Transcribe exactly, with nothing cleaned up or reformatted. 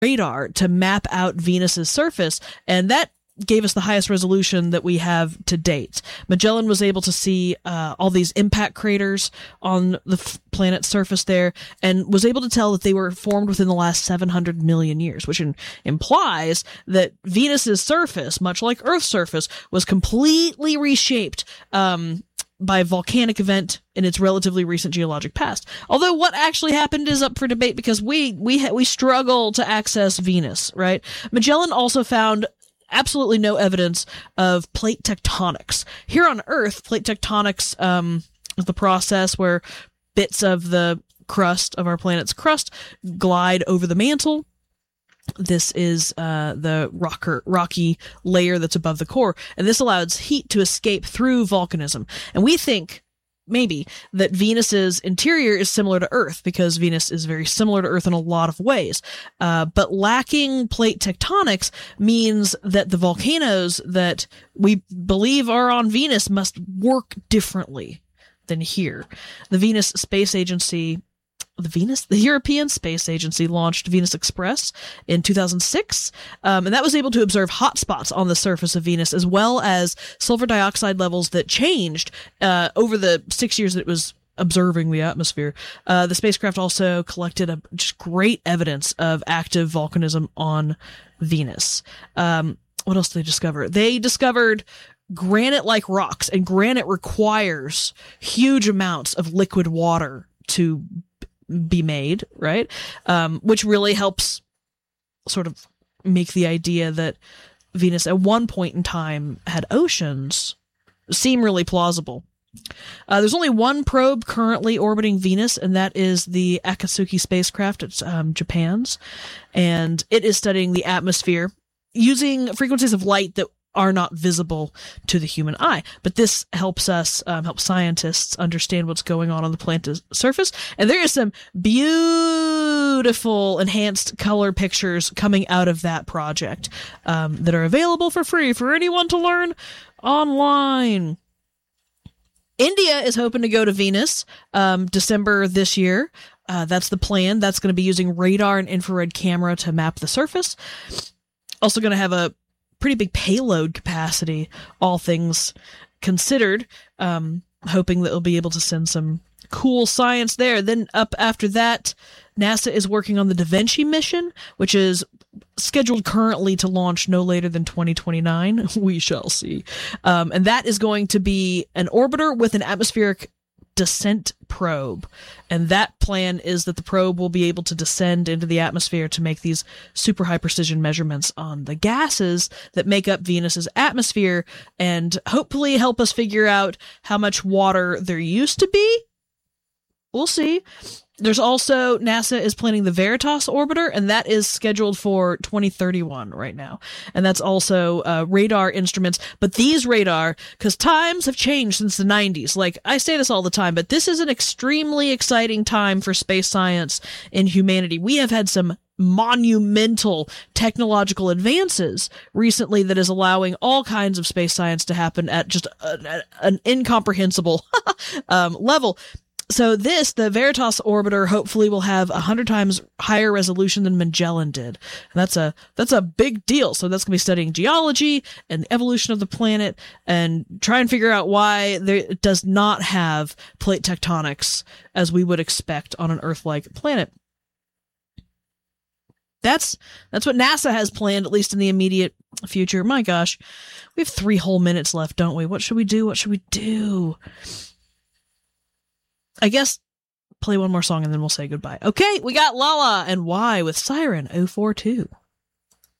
radar to map out Venus's surface, and that gave us the highest resolution that we have to date. Magellan was able to see uh, all these impact craters on the f- planet's surface there, and was able to tell that they were formed within the last seven hundred million years, which in- implies that Venus's surface, much like Earth's surface, was completely reshaped um, by a volcanic event in its relatively recent geologic past. Although what actually happened is up for debate, because we we ha- we struggle to access Venus, right? Magellan also found absolutely no evidence of plate tectonics. Here on Earth, plate tectonics um, is the process where bits of the crust, of our planet's crust, glide over the mantle. This is uh, the rocker, rocky layer that's above the core, and this allows heat to escape through volcanism. And we think, maybe, that Venus's interior is similar to Earth, because Venus is very similar to Earth in a lot of ways. Uh, but lacking plate tectonics means that the volcanoes that we believe are on Venus must work differently than here. The Venus Space Agency, the Venus, the European Space Agency launched Venus Express in two thousand six, um, and that was able to observe hotspots on the surface of Venus, as well as sulfur dioxide levels that changed uh, over the six years that it was observing the atmosphere. Uh, the spacecraft also collected a, just great evidence of active volcanism on Venus. Um, what else did they discover? They discovered granite-like rocks, and granite requires huge amounts of liquid water to be made, right? Um, which really helps sort of make the idea that Venus at one point in time had oceans seem really plausible. Uh, there's only one probe currently orbiting Venus, and that is the Akatsuki spacecraft. It's um, Japan's, and it is studying the atmosphere using frequencies of light that are not visible to the human eye. But this helps us, um, help scientists understand what's going on on the planet's surface. And there is some beautiful enhanced color pictures coming out of that project, um, that are available for free for anyone to learn online. India is hoping to go to Venus, um, December this year. Uh, that's the plan. That's going to be using radar and infrared camera to map the surface. Also going to have a pretty big payload capacity, all things considered. Um, hoping that they'll be able to send some cool science there. Then up after that, NASA is working on the Da Vinci mission, which is scheduled currently to launch no later than twenty twenty-nine. We shall see. Um, and that is going to be an orbiter with an atmospheric descent probe. And that plan is that the probe will be able to descend into the atmosphere to make these super high precision measurements on the gases that make up Venus's atmosphere, and hopefully help us figure out how much water there used to be. We'll see. There's also, NASA is planning the Veritas orbiter, and that is scheduled for twenty thirty-one right now. And that's also uh, radar instruments. But these radar, because times have changed since the nineties. Like, I say this all the time, but this is an extremely exciting time for space science and humanity. We have had some monumental technological advances recently that is allowing all kinds of space science to happen at just a, a, an incomprehensible um, level. So this, the Veritas orbiter, hopefully will have a hundred times higher resolution than Magellan did. And that's a, that's a big deal. So that's going to be studying geology and the evolution of the planet, and try and figure out why there, it does not have plate tectonics as we would expect on an Earth-like planet. That's, that's what NASA has planned, at least in the immediate future. My gosh, we have three whole minutes left, don't we? What should we do? What should we do? I guess play one more song and then we'll say goodbye. Okay, we got Lala and Why with Siren oh four two.